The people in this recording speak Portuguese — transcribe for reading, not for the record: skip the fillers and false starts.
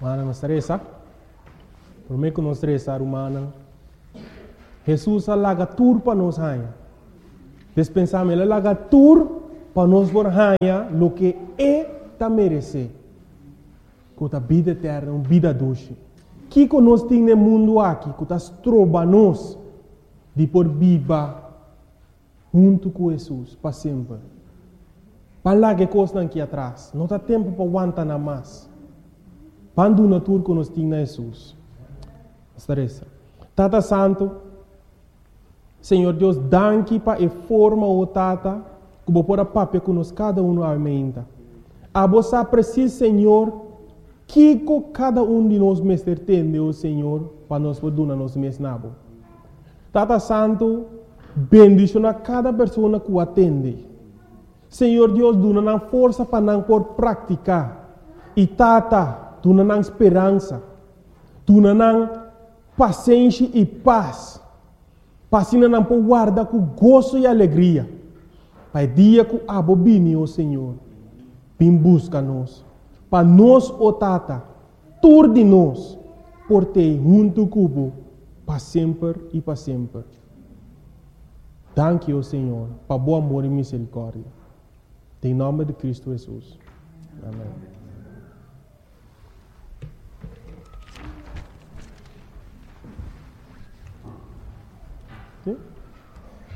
Mana não estressa. Por mim que não estressar humana. Jesus alaga tur para nós hanha. Dispensamos ele alaga tur para nós por hanha lo que é ta merece. Com a vida eterna, uma vida doce. Que nós temos no mundo aqui, que nós trobamos de por viva junto com Jesus para sempre. Para lá que coisa aqui atrás, não tem tempo para aguentar nada mais. Quando na tour que nós temos Jesus. Estressa. Tata Santo, Senhor Deus, danke para a forma o Tata, que vou pôr a papel que nós cada um aumenta. A você precisa, Senhor, que cada um de nós mestre tem, o Senhor, para nós poder nos mesnabo. Tata Santo, bendiciona cada pessoa que o atende. Senhor Deus, dona força para não por praticar. E Tata, dona esperança. Dona paciência e paz. Passina não por guardar com gozo e alegria. Para dia que abobine, o Senhor, vem busca nós. Para nós, o Tata, tur de nós, por ter junto cubo, para sempre e para sempre. Danke, o Senhor, para bom amor e misericórdia. Em nome de Cristo Jesus. Amém. Okay?